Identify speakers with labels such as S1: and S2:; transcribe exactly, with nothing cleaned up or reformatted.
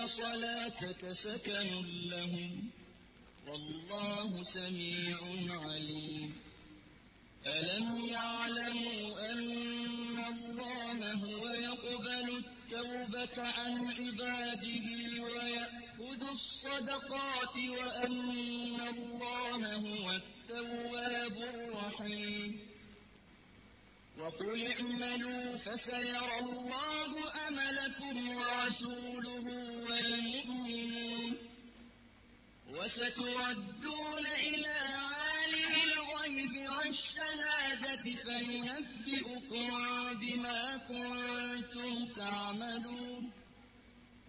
S1: صلاتك سكن لهم والله سميع عليم ألم يعلموا أن الله هو يقبل التوبة عن عباده ويأخذ الصدقات وأن الله هو التواب الرحيم وقل اعملوا فسيرى الله عملكم ورسوله والمؤمنون وستردون إلى عالم الغيب والشهادة فينبئكم بما كنتم تعملون